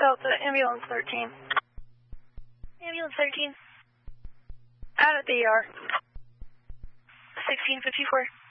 Delta, ambulance 13. Ambulance 13. Out at the ER. 1654.